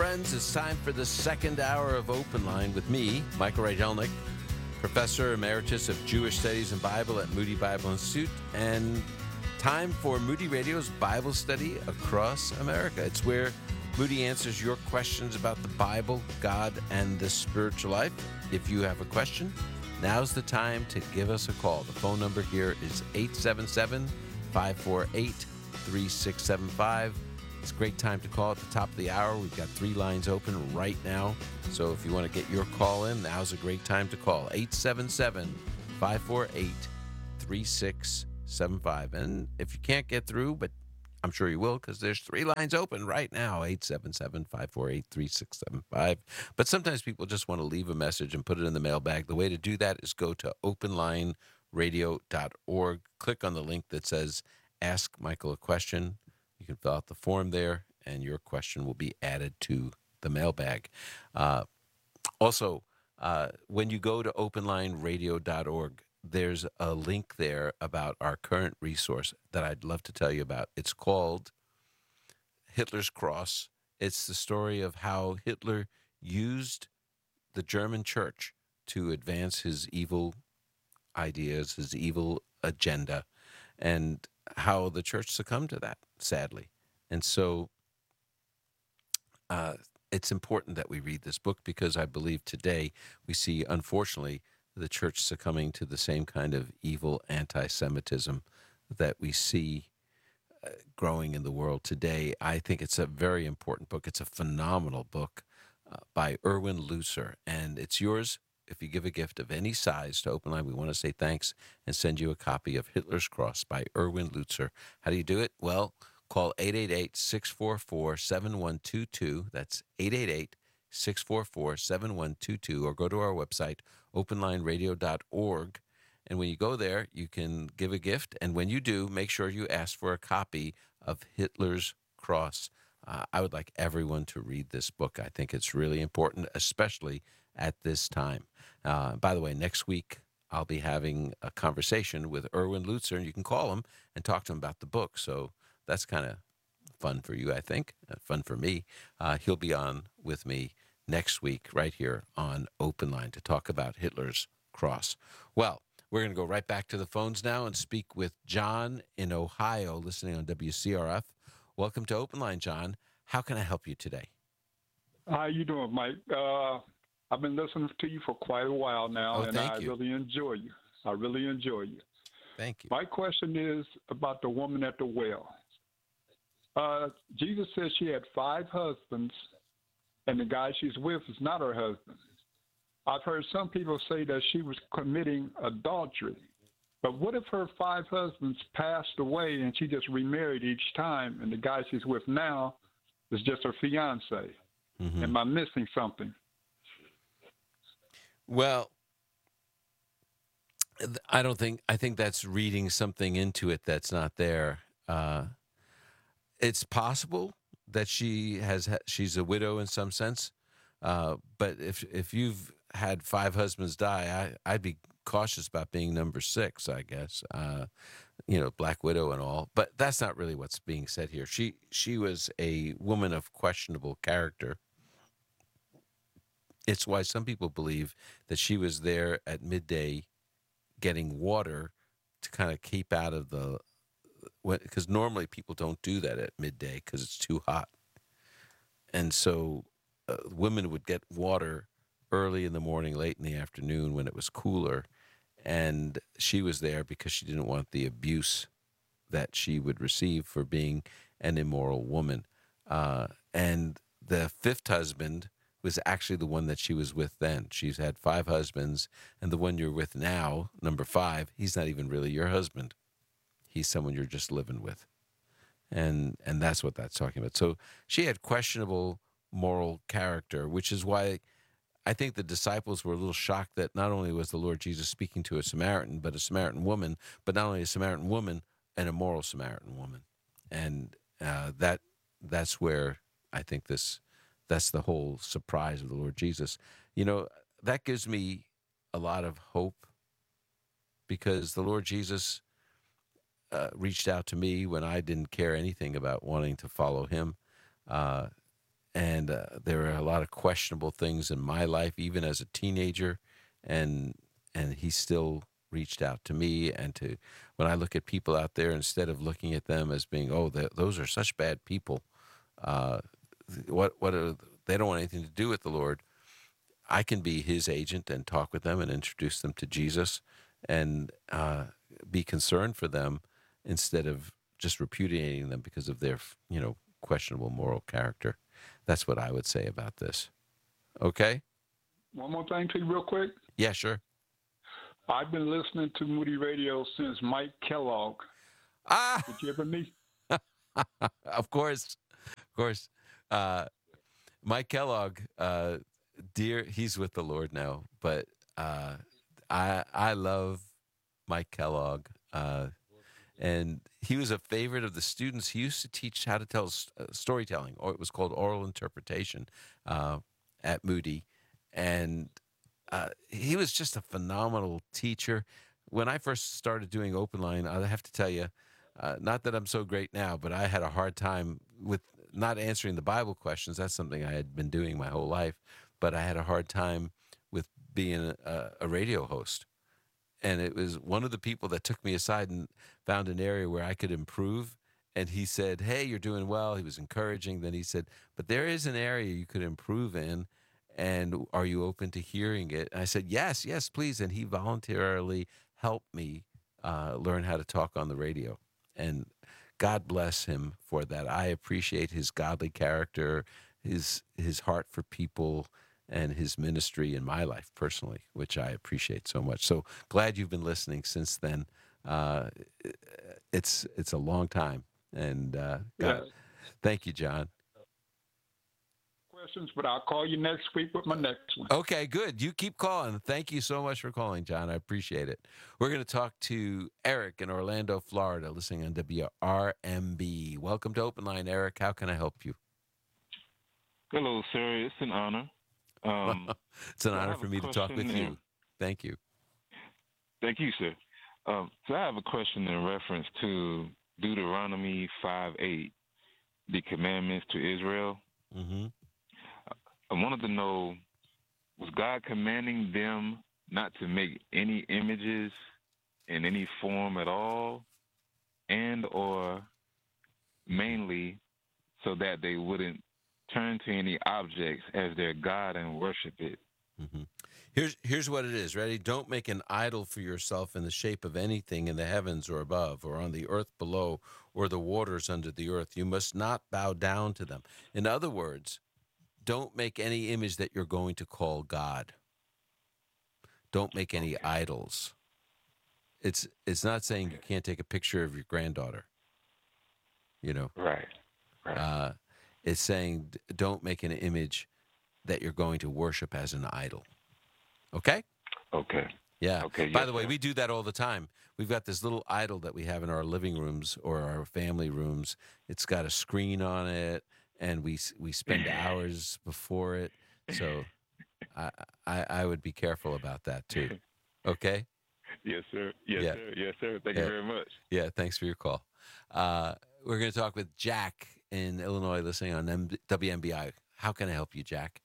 friends. It's time for the second hour of Open Line with me, Michael Rydelnik, Professor Emeritus of Jewish Studies and Bible at Moody Bible Institute, and time for Moody Radio's Bible study across America. It's where Moody answers your questions about the Bible, God, and the spiritual life. If you have a question, now's the time to give us a call. The phone number here is 877-548-3675. It's a great time to call at the top of the hour. We've got 3 lines open right now. So if you want to get your call in, now's a great time to call. 877-548-3675. And if you can't get through, but I'm sure you will, because there's 3 lines open right now, 877-548-3675. But sometimes people just want to leave a message and put it in the mailbag. The way to do that is go to openlineradio.org. Click on the link that says Ask Michael a Question. You can fill out the form there, and your question will be added to the mailbag. Also, when you go to openlineradio.org, there's a link there about our current resource that I'd love to tell you about. It's called Hitler's Cross. It's the story of how Hitler used the German church to advance his evil ideas, his evil agenda, and how the church succumbed to that, sadly. And so it's important that we read this book, because I believe today we see, unfortunately, the church succumbing to the same kind of evil anti-Semitism that we see growing in the world today. I think it's a very important book. It's a phenomenal book by Erwin Lutzer, and it's yours if you give a gift of any size to Open Line. We want to say thanks and send you a copy of Hitler's Cross by Erwin Lutzer. How do you do it? Well, call 888-644-7122. That's 888-644-7122, or go to our website, openlineradio.org. And when you go there, you can give a gift. And when you do, make sure you ask for a copy of Hitler's Cross. I would like everyone to read this book. I think it's really important, especially at this time. By the way, next week, I'll be having a conversation with Erwin Lutzer, and you can call him and talk to him about the book. So that's kind of fun for you, I think, fun for me. He'll be on with me next week right here on Open Line to talk about Hitler's Cross. Well, we're going to go right back to the phones now and speak with John in Ohio, listening on WCRF. Welcome to Open Line, John. How can I help you today? How you doing, Mike? I've been listening to you for quite a while now, and I really enjoy you. I really enjoy you. Thank you. My question is about the woman at the well. Jesus says she had 5 husbands, and the guy she's with is not her husband. I've heard some people say that she was committing adultery. But what if her 5 husbands passed away and she just remarried each time, and the guy she's with now is just her fiance? Mm-hmm. Am I missing something? Well, I think that's reading something into it that's not there. It's possible that she's a widow in some sense, but if you've had 5 husbands die, I'd be cautious about being number 6, I guess. Black widow and all, but that's not really what's being said here. She was a woman of questionable character. It's why some people believe that she was there at midday getting water to kind of keep out of because normally people don't do that at midday because it's too hot. And so women would get water early in the morning, late in the afternoon when it was cooler. And she was there because she didn't want the abuse that she would receive for being an immoral woman. And the 5th husband was actually the one that she was with then. She's had 5 husbands, and the one you're with now, number 5, he's not even really your husband. He's someone you're just living with. And that's what that's talking about. So she had questionable moral character, which is why I think the disciples were a little shocked that not only was the Lord Jesus speaking to a Samaritan, but a Samaritan woman, but not only a Samaritan woman, an immoral Samaritan woman. And that's where I think that's the whole surprise of the Lord Jesus. That gives me a lot of hope, because the Lord Jesus reached out to me when I didn't care anything about wanting to follow him. there are a lot of questionable things in my life, even as a teenager, and he still reached out to me. And to when I look at people out there, instead of looking at them as being, oh, those are such bad people, uh, what are, they don't want anything to do with the Lord. I can be his agent and talk with them and introduce them to Jesus, and be concerned for them instead of just repudiating them because of their, questionable moral character. That's what I would say about this. Okay? One more thing to you, real quick. Yeah, sure. I've been listening to Moody Radio since Mike Kellogg. Ah, Did you ever meet? of course, of course. Mike Kellogg, dear, he's with the Lord now, but I love Mike Kellogg, and he was a favorite of the students. He used to teach how to tell storytelling, or it was called oral interpretation, at Moody, and he was just a phenomenal teacher. When I first started doing Open Line, I have to tell you, not that I'm so great now, but I had a hard time with not answering the Bible questions. That's something I had been doing my whole life, but I had a hard time with being a radio host. And it was one of the people that took me aside and found an area where I could improve. And he said, "Hey, you're doing well." He was encouraging. Then he said, "But there is an area you could improve in. And are you open to hearing it?" And I said, "Yes, yes, please." And he voluntarily helped me learn how to talk on the radio. And God bless him for that. I appreciate his godly character, his heart for people, and his ministry in my life personally, which I appreciate so much. So glad you've been listening since then. It's a long time, and God, thank you, John. Questions, but I'll call you next week with my next one. Okay, good. You keep calling. Thank you so much for calling, John. I appreciate it. We're going to talk to Eric in Orlando, Florida, listening on WRMB. Welcome to Open Line, Eric. How can I help you? Hello, sir. It's an honor. It's an honor for me to talk with you. Thank you. Thank you, sir. So I have a question in reference to Deuteronomy 5:8, the commandments to Israel. Mm-hmm. I wanted to know, was God commanding them not to make any images in any form at all, and or mainly so that they wouldn't turn to any objects as their God and worship it? Mm-hmm. Here's what it is. Ready? Don't make an idol for yourself in the shape of anything in the heavens or above, or on the earth below, or the waters under the earth. You must not bow down to them. In other words, don't make any image that you're going to call God. Don't make any idols. It's not saying you can't take a picture of your granddaughter. Right. It's saying don't make an image that you're going to worship as an idol. Okay? Okay. Yeah. Okay. By the way, we do that all the time. We've got this little idol that we have in our living rooms or our family rooms. It's got a screen on it, and we spend hours before it. So I would be careful about that too. Okay? Yes, sir. Yes, sir. Yes, sir. Thank you very much. Yeah, thanks for your call. We're going to talk with Jack in Illinois, listening on WMBI. How can I help you, Jack?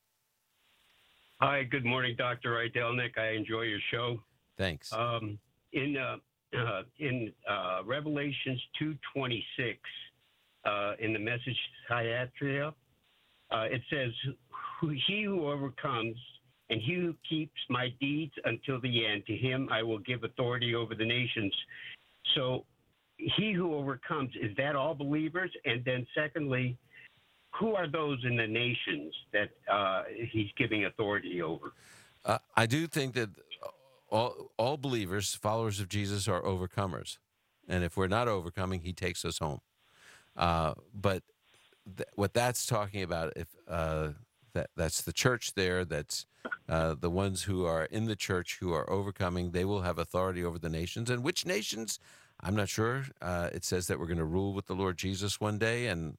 Hi, good morning, Dr. Rydelnik. I enjoy your show. Thanks. In Revelations 2:26, in the Message Thyatira, it says, "He who overcomes and he who keeps my deeds until the end, to him I will give authority over the nations." So he who overcomes, is that all believers? And then secondly, who are those in the nations that he's giving authority over? I do think that all believers, followers of Jesus, are overcomers. And if we're not overcoming, he takes us home. But what that's talking about, if that's the church there, that's the ones who are in the church who are overcoming, they will have authority over the nations. And which nations? I'm not sure. It says that we're going to rule with the Lord Jesus one day, and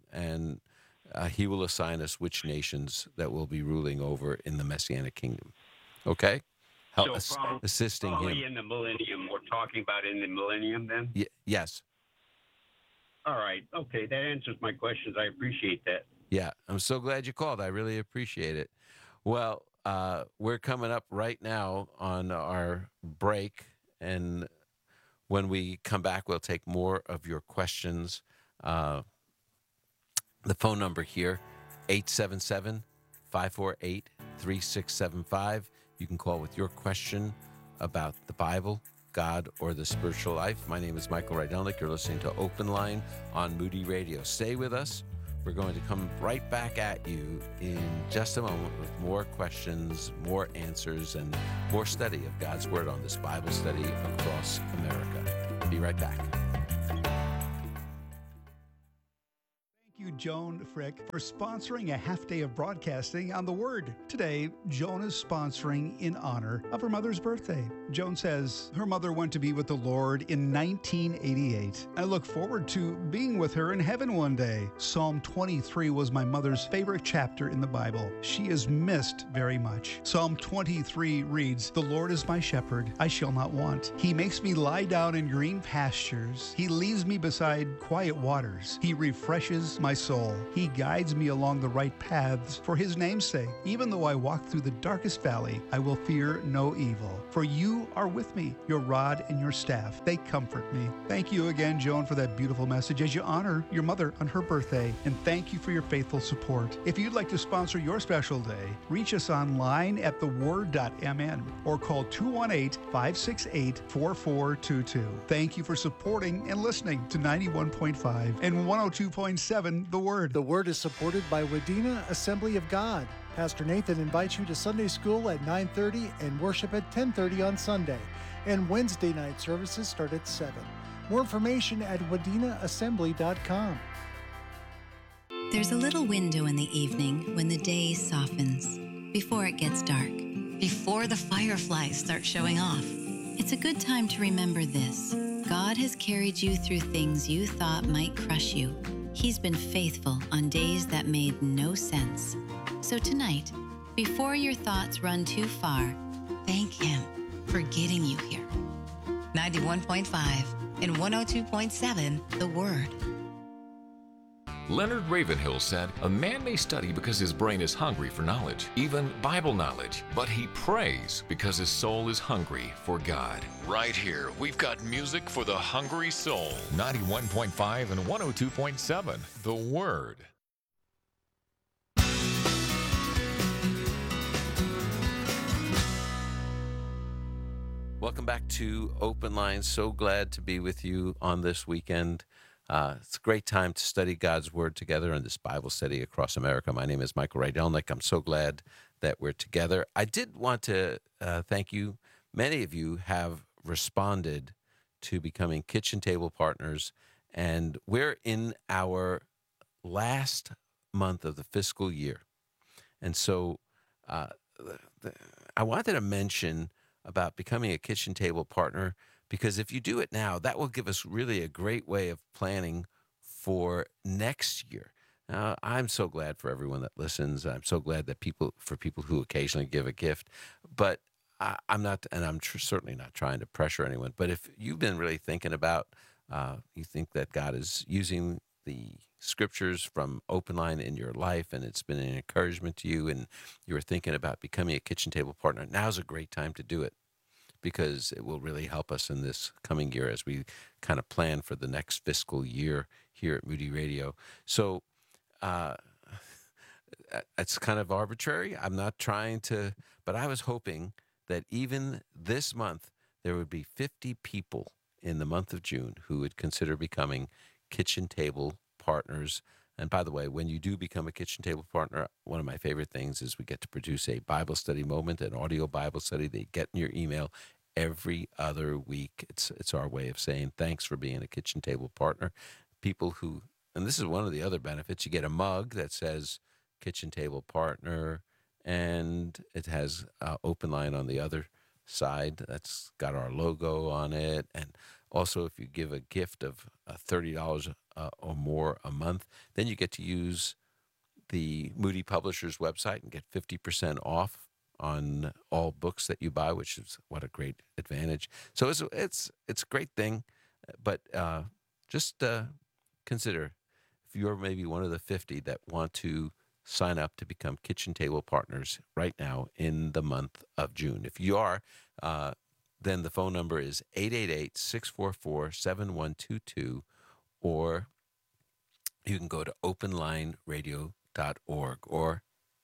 he will assign us which nations that we'll be ruling over in the Messianic kingdom. Okay? Assisting probably him. In the millennium. We're talking about in the millennium then? Yes. All right. Okay, that answers my questions. I appreciate that. Yeah, I'm so glad you called. I really appreciate it. Well, we're coming up right now on our break, and when we come back, we'll take more of your questions. Uh, the phone number here, 877-548-3675. You can call with your question about the Bible, God, or the spiritual life. My name is Michael Rydelnik. You're listening to Open Line on Moody Radio. Stay with us. We're going to come right back at you in just a moment with more questions, more answers, and more study of God's Word on this Bible study across America. Be right back. Thank you, Joan Frick, for sponsoring a half day of broadcasting on the Word. Today, Joan is sponsoring in honor of her mother's birthday. Joan says her mother went to be with the Lord in 1988. I look forward to being with her in heaven one day. Psalm 23 was my mother's favorite chapter in the Bible. She is missed very much. Psalm 23 reads, "The Lord is my shepherd, I shall not want. He makes me lie down in green pastures. He leads me beside quiet waters. He refreshes my soul. He guides me along the right paths for his name's sake. Even though I walk through the darkest valley, I will fear no evil. For you are with me. Your rod and your staff, they comfort me." Thank you again, Joan, for that beautiful message as you honor your mother on her birthday. And thank you for your faithful support. If you'd like to sponsor your special day, reach us online at theword.mn or call 218-568-4422. Thank you for supporting and listening to 91.5 and 102.7 The Word. The Word is supported by Wadena Assembly of God. Pastor Nathan invites you to Sunday school at 9:30 and worship at 10:30 on Sunday. And Wednesday night services start at 7. More information at wadenaassembly.com. There's a little window in the evening when the day softens, before it gets dark, before the fireflies start showing off. It's a good time to remember this. God has carried you through things you thought might crush you. He's been faithful on days that made no sense. So tonight, before your thoughts run too far, thank Him for getting you here. 91.5 and 102.7 The Word. Leonard Ravenhill said, "A man may study because his brain is hungry for knowledge, even Bible knowledge, but he prays because his soul is hungry for God." Right here, we've got music for the hungry soul. 91.5 and 102.7, The Word. Welcome back to Open Line. So glad to be with you on this weekend. It's a great time to study God's Word together in this Bible study across America. My name is Michael Rydelnik. I'm so glad that we're together. I did want to thank you. Many of you have responded to becoming kitchen table partners, and we're in our last month of the fiscal year. And so I wanted to mention about becoming a kitchen table partner, because if you do it now, that will give us really a great way of planning for next year. Now, I'm so glad for everyone that listens. I'm so glad that people who occasionally give a gift, but I'm not, and I'm certainly not trying to pressure anyone. But if you've been really thinking about, you think that God is using the scriptures from Open Line in your life, and it's been an encouragement to you, and you're thinking about becoming a kitchen table partner, now's a great time to do it, because it will really help us in this coming year as we kind of plan for the next fiscal year here at Moody Radio. So it's kind of arbitrary. I'm not trying to, but I was hoping that even this month, there would be 50 people in the month of June who would consider becoming kitchen table partners. And by the way, when you do become a kitchen table partner, one of my favorite things is we get to produce a Bible study moment, an audio Bible study they get in your email every other week. It's our way of saying thanks for being a kitchen table partner. People who, and this is one of the other benefits, you get a mug that says kitchen table partner, and it has Open Line on the other side. That's got our logo on it. And also, if you give a gift of $30 or more a month, then you get to use the Moody Publishers website and get 50% off on all books that you buy, which is what a great advantage. So it's a great thing, but just consider if you're maybe one of the 50 that want to sign up to become kitchen table partners right now in the month of June. If you are, then the phone number is 888-644-7122, or you can go to openlineradio.org or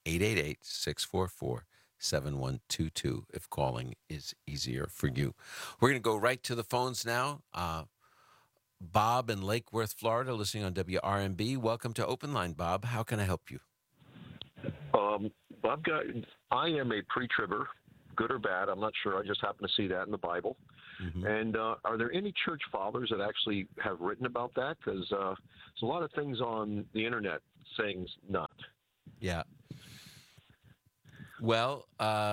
888-644-7122 if calling is easier for you. We're going to go right to the phones now. Bob in Lake Worth, Florida, listening on WRMB. Welcome to Open Line, Bob. How can I help you? I am a pre-tribber, good or bad. I'm not sure. I just happen to see that in the Bible. Mm-hmm. And are there any church fathers that actually have written about that? Because there's a lot of things on the internet saying not. Yeah. Well,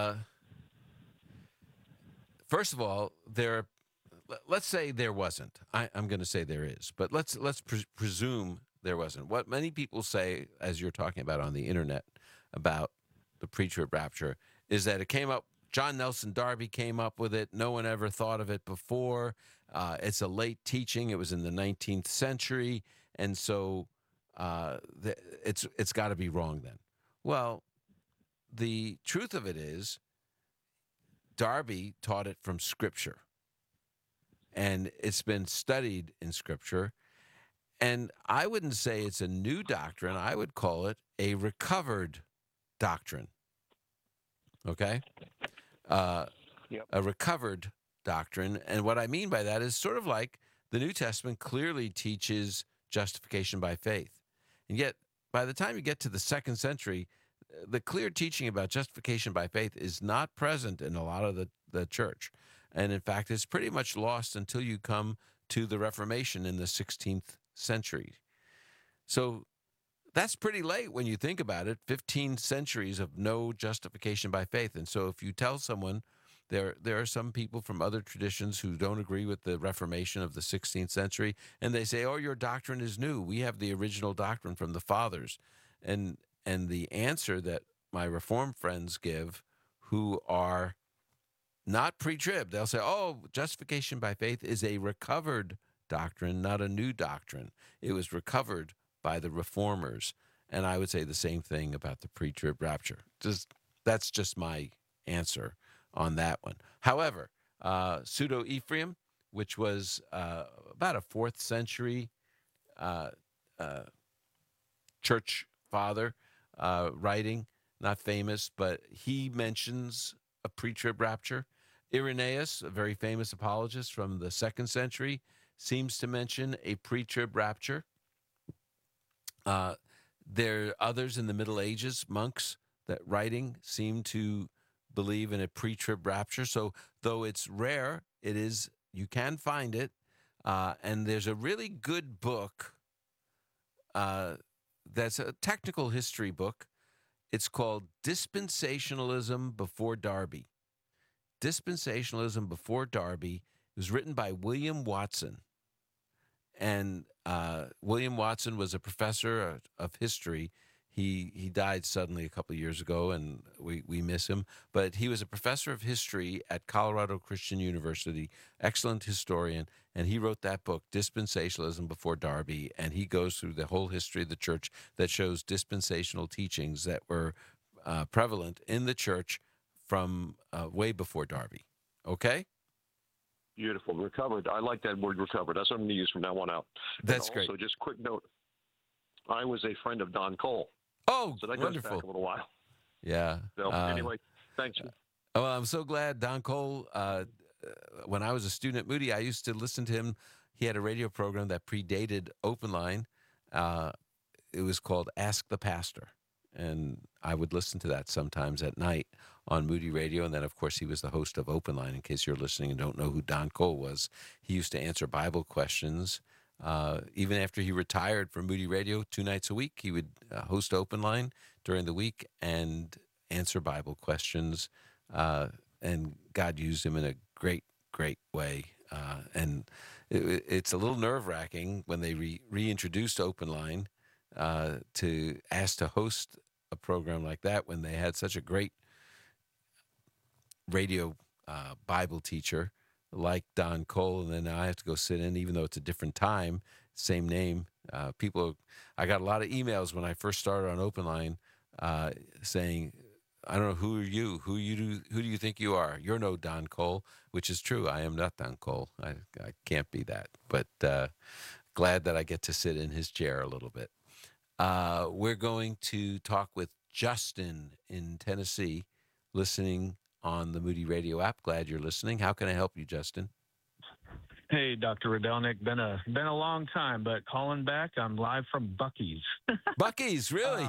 first of all, let's say there wasn't. I'm going to say there is, but let's presume there wasn't. What many people say, as you're talking about on the internet, about the pre-trib rapture, is that it came up. John Nelson Darby came up with it. No one ever thought of it before. It's a late teaching. It was in the 19th century, and so it's got to be wrong then. Well, the truth of it is, Darby taught it from Scripture, and it's been studied in Scripture. And I wouldn't say it's a new doctrine. I would call it a recovered doctrine. Okay? Yep. A recovered doctrine. And what I mean by that is sort of like the New Testament clearly teaches justification by faith. And yet, by the time you get to the 2nd century, the clear teaching about justification by faith is not present in a lot of the church. And in fact, it's pretty much lost until you come to the Reformation in the 16th century. So that's pretty late when you think about it, 15 centuries of no justification by faith. And so if you tell someone, there are some people from other traditions who don't agree with the Reformation of the 16th century, and they say, oh, your doctrine is new. We have the original doctrine from the fathers. And the answer that my Reformed friends give, who are not pre-trib, they'll say, oh, justification by faith is a recovered doctrine, not a new doctrine. It was recovered by the reformers. And I would say the same thing about the pre-trib rapture. That's just my answer on that one. However, Pseudo-Ephraim, which was about a 4th century church father writing, not famous, but he mentions a pre-trib rapture. Irenaeus, a very famous apologist from the 2nd century, seems to mention a pre-trib rapture. There are others in the Middle Ages, monks, that writing seem to believe in a pre-trib rapture. So though it's rare, you can find it. And there's a really good book that's a technical history book. It's called Dispensationalism Before Darby. Dispensationalism Before Darby. It was written by William Watson. And William Watson was a professor of history. He died suddenly a couple of years ago, and we miss him. But he was a professor of history at Colorado Christian University, excellent historian, and he wrote that book, Dispensationalism Before Darby, and he goes through the whole history of the church that shows dispensational teachings that were prevalent in the church from way before Darby. Okay? Beautiful. Recovered. I like that word, recovered. That's what I'm going to use from now on out. That's great. So just a quick note. I was a friend of Don Cole. Oh, so that wonderful. goes back a little while. Yeah. So anyway, thanks. Well, I'm so glad Don Cole, when I was a student at Moody, I used to listen to him. He had a radio program that predated Open Line. It was called Ask the Pastor. And I would listen to that sometimes at night on Moody Radio. And then, of course, he was the host of Open Line. In case you're listening and don't know who Don Cole was, he used to answer Bible questions. Even after he retired from Moody Radio 2 nights a week, he would host Open Line during the week and answer Bible questions. And God used him in a great, great way. And it's a little nerve-wracking when they reintroduced Open Line to ask to host a program like that when they had such a great radio Bible teacher like Don Cole, and then I have to go sit in, even though it's a different time, same name, I got a lot of emails when I first started on Open Line saying, I don't know, who are you? Who do you think you are? You're no Don Cole, which is true. I am not Don Cole. I can't be that. But glad that I get to sit in his chair a little bit. We're going to talk with Justin in Tennessee, listening on the Moody Radio app. Glad you're listening. How can I help you, Justin? Hey, Dr. Radelnik. Been a long time, but calling back. I'm live from Buc-ee's. Buc-ee's, really?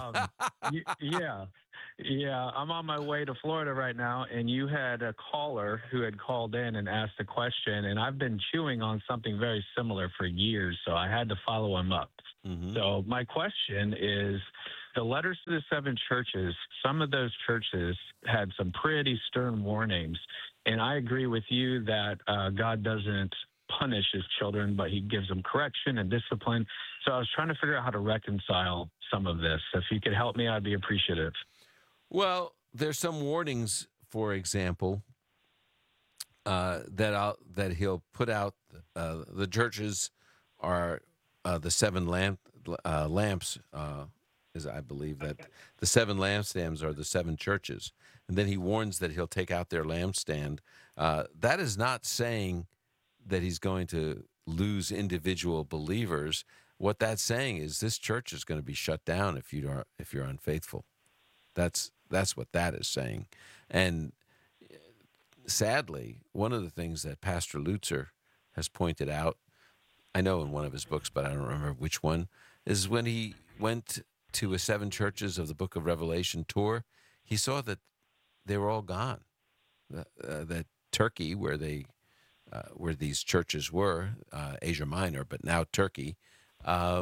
Yeah. I'm on my way to Florida right now, and you had a caller who had called in and asked a question, and I've been chewing on something very similar for years, so I had to follow him up. Mm-hmm. So my question is, the letters to the 7 churches, some of those churches had some pretty stern warnings, and I agree with you that God doesn't punish his children, but he gives them correction and discipline. So I was trying to figure out how to reconcile some of this. If you could help me, I'd be appreciative. Well, there's some warnings, for example, that he'll put out. The churches are the 7 lamps, is I believe that the 7 lampstands are the 7 churches. And then he warns that he'll take out their lampstand. That is not saying that he's going to lose individual believers. What that's saying is this church is going to be shut down if you're unfaithful. That's what that is saying. And sadly, one of the things that Pastor Lutzer has pointed out, I know in one of his books, but I don't remember which one, is when he went to a 7 churches of the Book of Revelation tour, he saw that they were all gone. That Turkey, where these churches were, Asia Minor, but now Turkey, their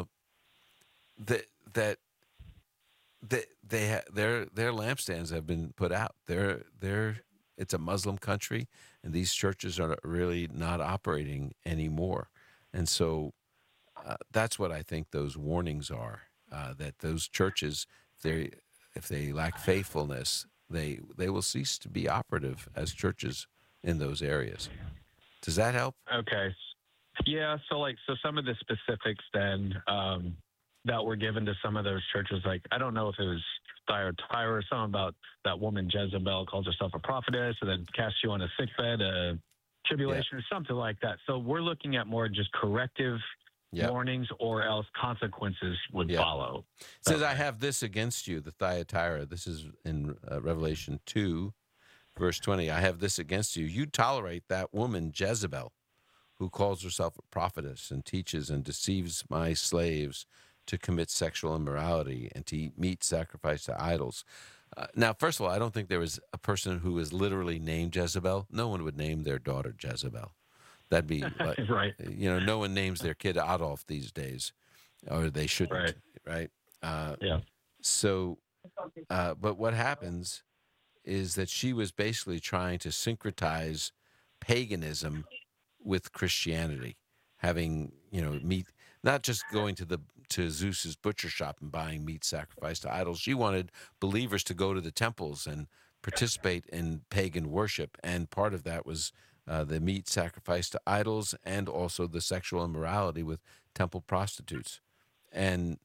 lampstands have been put out. It's a Muslim country, and these churches are really not operating anymore. And so that's what I think those warnings are. That those churches, if they lack faithfulness, they will cease to be operative as churches in those areas. Does that help? Okay. Yeah. So some of the specifics then that were given to some of those churches, like, I don't know if it was Thyatira or something about that woman Jezebel calls herself a prophetess and then casts you on a sickbed, tribulation or something like that. So we're looking at more just corrective warnings, or else consequences would follow. It says, I have this against you, the Thyatira. This is in Revelation 2, verse 20. I have this against you. You tolerate that woman Jezebel, who calls herself a prophetess and teaches and deceives my slaves to commit sexual immorality and to eat meat sacrificed to idols. Now, first of all, I don't think there was a person who was literally named Jezebel. No one would name their daughter Jezebel. That'd be like, right. No one names their kid Adolf these days, or they shouldn't, right? So, but what happens is that she was basically trying to syncretize paganism with Christianity, having, meat, not just going to Zeus's butcher shop and buying meat sacrificed to idols. She wanted believers to go to the temples and participate in pagan worship, and part of that was the meat sacrificed to idols, and also the sexual immorality with temple prostitutes. And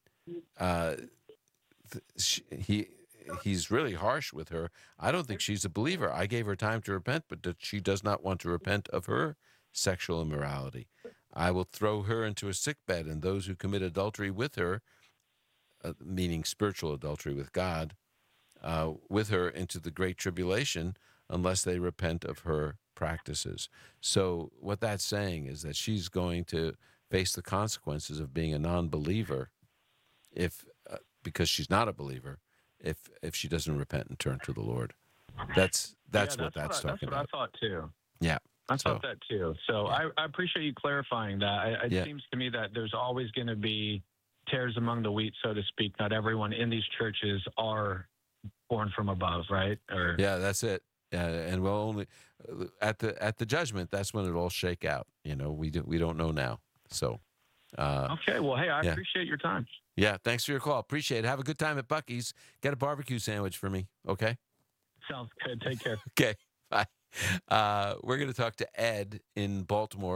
he's really harsh with her. I don't think she's a believer. I gave her time to repent, but that she does not want to repent of her sexual immorality. I will throw her into a sickbed, and those who commit adultery with her, meaning spiritual adultery with God, with her into the great tribulation, unless they repent of her practices. So what that's saying is that she's going to face the consequences of being a non-believer because she's not a believer, if she doesn't repent and turn to the Lord. That's what that's talking about. That's what I thought too. Yeah. I thought that too. So I appreciate you clarifying that. It seems to me that there's always going to be tares among the wheat, so to speak. Not everyone in these churches are born from above, right? Yeah, that's it. And we'll only at the judgment. That's when it all shake out. We don't know now. So. Okay. Well, hey, I appreciate your time. Yeah. Thanks for your call. Appreciate it. Have a good time at Buc-ee's. Get a barbecue sandwich for me. Okay. Sounds good. Take care. Okay. Bye. We're going to talk to Ed in Baltimore.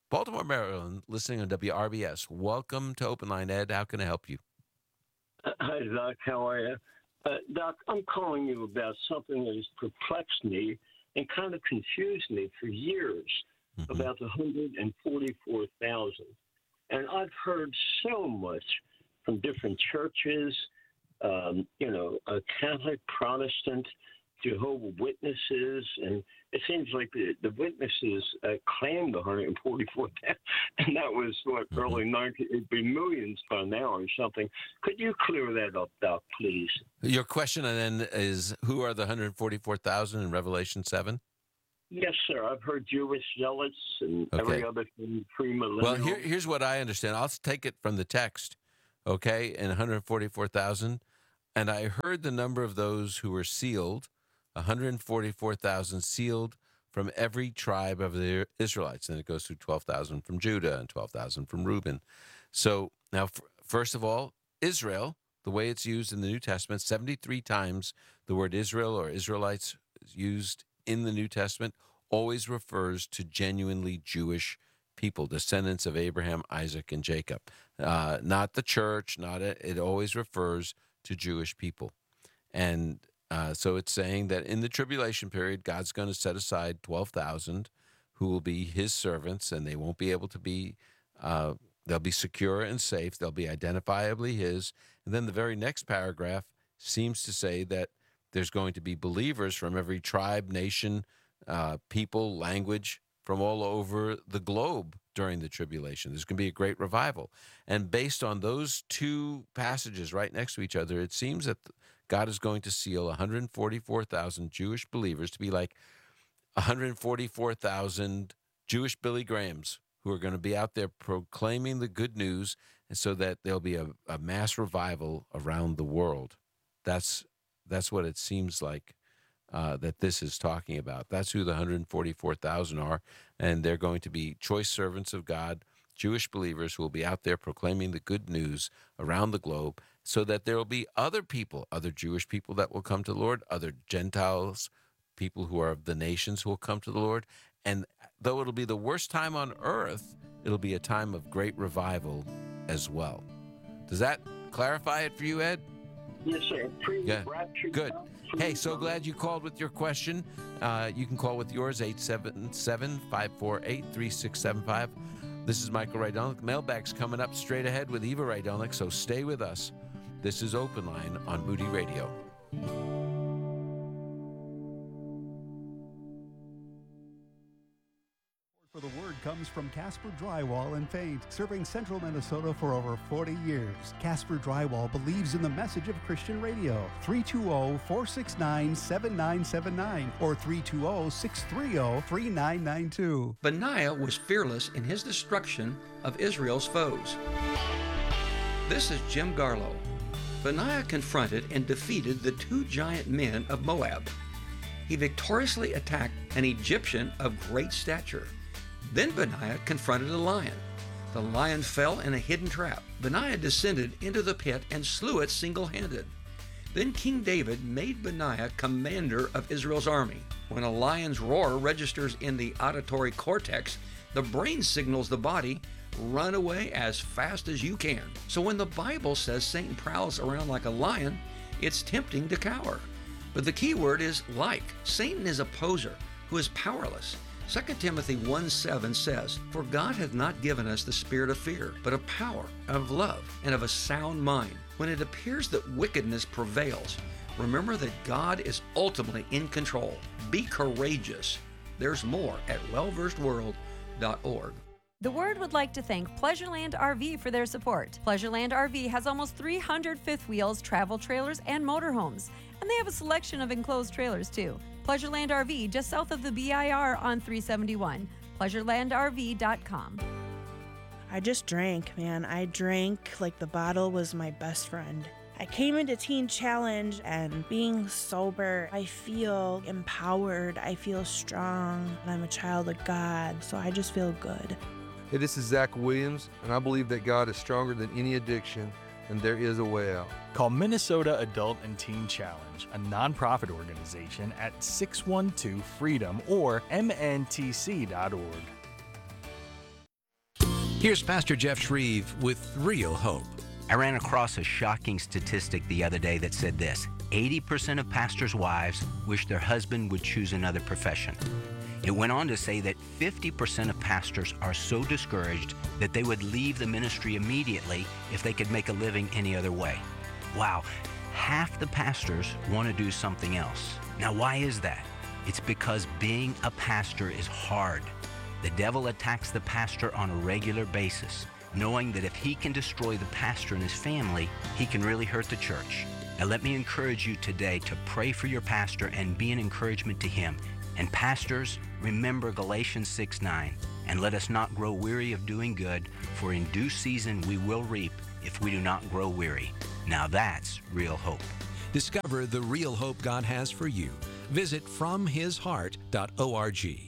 Baltimore, Maryland, listening on WRBS. Welcome to Open Line, Ed. How can I help you? Hi, Doc. How are you? Doc, I'm calling you about something that has perplexed me and kind of confused me for years about the 144,000. And I've heard so much from different churches, Catholic, Protestant, Jehovah's Witnesses, and it seems like the witnesses claimed 144,000, and that was early 90s. It'd be millions by now or something. Could you clear that up, Doc, please? Your question then is, who are the 144,000 in Revelation 7? Yes, sir. I've heard Jewish zealots and every other thing, premillennial. Well, here's what I understand. I'll take it from the text, okay, in 144,000. And I heard the number of those who were sealed, 144,000 sealed from every tribe of the Israelites. And it goes through 12,000 from Judah and 12,000 from Reuben. So now, first of all, Israel, the way it's used in the New Testament, 73 times the word Israel or Israelites is used in the New Testament, always refers to genuinely Jewish people, descendants of Abraham, Isaac, and Jacob. Not the church, it always refers to Jewish people. And so it's saying that in the tribulation period, God's going to set aside 12,000 who will be his servants, and they won't be able to be, they'll be secure and safe. They'll be identifiably his. And then the very next paragraph seems to say that there's going to be believers from every tribe, nation, people, language from all over the globe during the tribulation. There's going to be a great revival. And based on those two passages right next to each other, it seems that God is going to seal 144,000 Jewish believers to be like 144,000 Jewish Billy Grahams who are going to be out there proclaiming the good news, and so that there'll be a mass revival around the world. That's what it seems like that this is talking about. That's who the 144,000 are, and they're going to be choice servants of God, Jewish believers who will be out there proclaiming the good news around the globe, so that there will be other people, other Jewish people that will come to the Lord, other Gentiles, people who are of the nations who will come to the Lord. And though it'll be the worst time on earth, it'll be a time of great revival as well. Does that clarify it for you, Ed? Yes, sir. Good. Hey, so glad you called with your question. You can call with yours, 877-548-3675. This is Michael Rydelnik. Mailbag's coming up straight ahead with Eva Rydelnik, so stay with us. This is Open Line on Moody Radio. For the word comes from Casper Drywall and Paint, serving central Minnesota for over 40 years. Casper Drywall believes in the message of Christian radio. 320-469-7979 or 320-630-3992. Benaiah was fearless in his destruction of Israel's foes. This is Jim Garlow. Benaiah confronted and defeated the two giant men of Moab. He victoriously attacked an Egyptian of great stature. Then Benaiah confronted a lion. The lion fell in a hidden trap. Benaiah descended into the pit and slew it single-handed. Then King David made Benaiah commander of Israel's army. When a lion's roar registers in the auditory cortex, the brain signals the body, run away as fast as you can. So when the Bible says Satan prowls around like a lion, it's tempting to cower. But the key word is like. Satan is a poser who is powerless. 2 Timothy 1:7 says, "For God hath not given us the spirit of fear, but of power, of love, and of a sound mind." When it appears that wickedness prevails, remember that God is ultimately in control. Be courageous. There's more at wellversedworld.org. The Word would like to thank Pleasureland RV for their support. Pleasureland RV has almost 300 fifth wheels, travel trailers, and motorhomes. And they have a selection of enclosed trailers, too. Pleasureland RV, just south of the BIR on 371. PleasurelandRV.com. I just drank, man. I drank like the bottle was my best friend. I came into Teen Challenge, and being sober, I feel empowered. I feel strong. And I'm a child of God, so I just feel good. Hey, this is Zach Williams, and I believe that God is stronger than any addiction, and there is a way out. Call Minnesota Adult and Teen Challenge, a nonprofit organization, at 612-FREEDOM or mntc.org. Here's Pastor Jeff Shreve with Real Hope. I ran across a shocking statistic the other day that said this: 80% of pastors' wives wish their husband would choose another profession. It went on to say that 50% of pastors are so discouraged that they would leave the ministry immediately if they could make a living any other way. Wow, half the pastors want to do something else. Now, why is that? It's because being a pastor is hard. The devil attacks the pastor on a regular basis, knowing that if he can destroy the pastor and his family, he can really hurt the church. Now, let me encourage you today to pray for your pastor and be an encouragement to him. And pastors, remember Galatians 6:9, and let us not grow weary of doing good, for in due season we will reap if we do not grow weary. Now that's real hope. Discover the real hope God has for you. Visit FromHisHeart.org.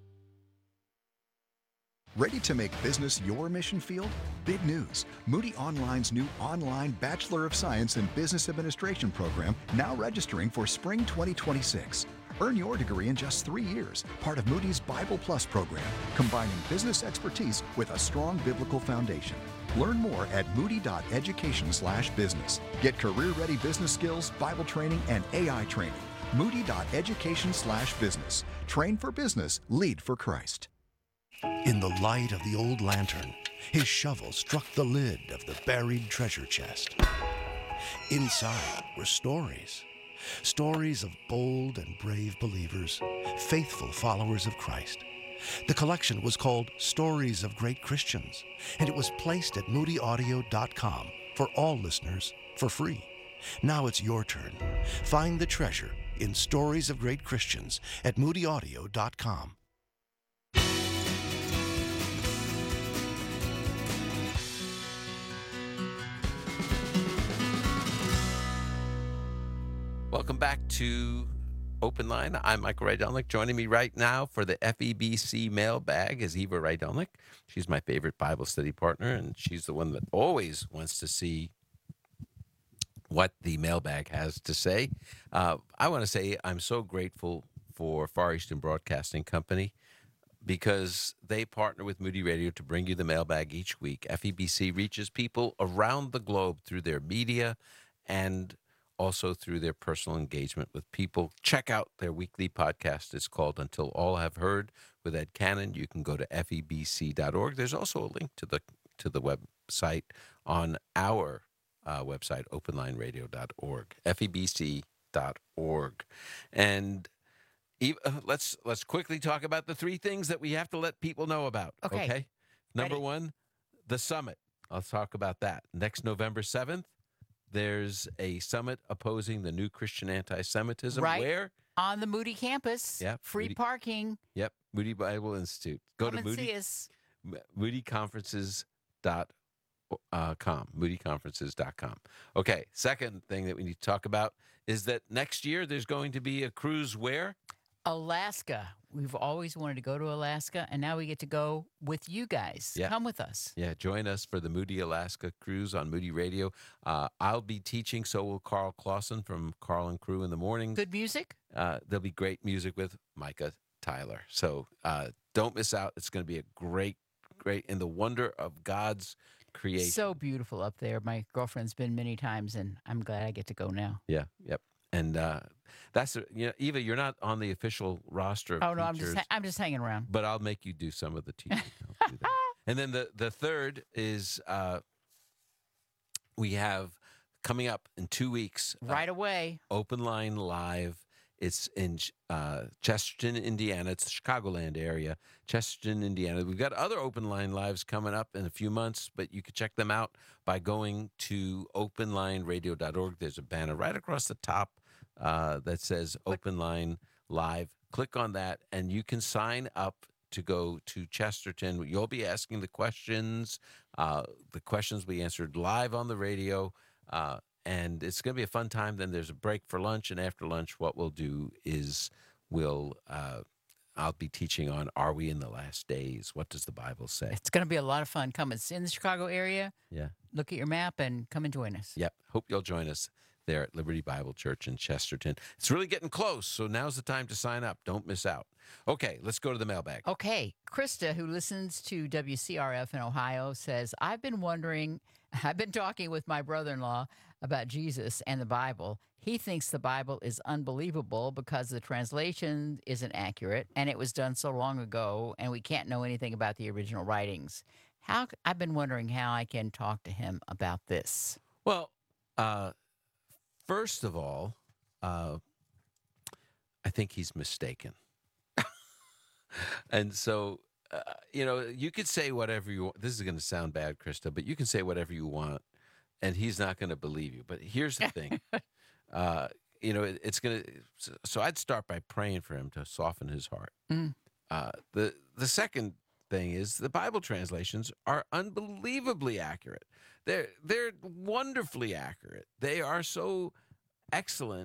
Ready to make business your mission field? Big news. Moody Online's new online Bachelor of Science in Business Administration program now registering for spring 2026. Earn your degree in just 3 years, part of Moody's Bible Plus program, combining business expertise with a strong biblical foundation. Learn more at moody.education/business. Get career-ready business skills, Bible training, and AI training. Moody.education/business. Train for business, lead for Christ. In the light of the old lantern, his shovel struck the lid of the buried treasure chest. Inside were stories. Stories of bold and brave believers, faithful followers of Christ. The collection was called Stories of Great Christians, and it was placed at moodyaudio.com for all listeners for free. Now it's your turn. Find the treasure in Stories of Great Christians at moodyaudio.com. Welcome back to Open Line. I'm Michael Rydelnik. Joining me right now for the FEBC mailbag is Eva Rydelnik. She's my favorite Bible study partner, and she's the one that always wants to see what the mailbag has to say. I want to say I'm so grateful for Far Eastern Broadcasting Company because they partner with Moody Radio to bring you the mailbag each week. FEBC reaches people around the globe through their media and also through their personal engagement with people. Check out their weekly podcast. It's called Until All Have Heard with Ed Cannon. You can go to febc.org. There's also a link to the website on our website, openlineradio.org, febc.org. And let's quickly talk about the 3 things that we have to let people know about. Okay? Number 1, the summit. I'll talk about that. Next November 7th, there's a summit opposing the new Christian anti-Semitism. Right. Where? On the Moody campus. Yep. Free parking. Yep. Moody Bible Institute. Go Come to and see us. moodyconferences.com. moodyconferences.com. Okay. Second thing that we need to talk about is that next year there's going to be a cruise where? Alaska. We've always wanted to go to Alaska, and now we get to go with you guys. Yeah. Come with us. Yeah, join us for the Moody Alaska cruise on Moody Radio. I'll be teaching, so will Carl Clausen from Carl and Crew in the morning. Good music? There'll be great music with Micah Tyler. So don't miss out. It's going to be a great, in the wonder of God's creation. So beautiful up there. My girlfriend's been many times, and I'm glad I get to go now. Yeah, yep. And that's Eva, you're not on the official roster of teachers. I'm just hanging around. But I'll make you do some of the teaching. I'll do that. And then the third is we have coming up in 2 weeks. Right away. Open Line Live. It's in Chesterton, Indiana. It's the Chicagoland area, Chesterton, Indiana. We've got other Open Line Lives coming up in a few months, but you can check them out by going to openlineradio.org. There's a banner right across the top that says Open Line Live. Click on that, and you can sign up to go to Chesterton. You'll be asking the questions. The questions we answered live on the radio. And it's going to be a fun time. Then there's a break for lunch, and after lunch, what we'll do is I'll be teaching on Are We in the Last Days? What does the Bible say? It's going to be a lot of fun. Come. It's in the Chicago area. Yeah. Look at your map and come and join us. Yep. Hope you'll join us. there at Liberty Bible Church in Chesterton. It's really getting close, so now's the time to sign up. Don't miss out. Okay, let's go to the mailbag. Okay. Krista, who listens to WCRF in Ohio, says, I've been talking with my brother-in-law about Jesus and the Bible. He thinks the Bible is unbelievable because the translation isn't accurate, and it was done so long ago, and we can't know anything about the original writings. I've been wondering how I can talk to him about this. Well, first of all, I think he's mistaken. And so, you could say whatever you want. This is going to sound bad, Krista, but you can say whatever you want, and he's not going to believe you. But here's the thing. It's going to. So I'd start by praying for him to soften his heart. The second thing is the Bible translations are unbelievably accurate. They're wonderfully accurate. They are so excellent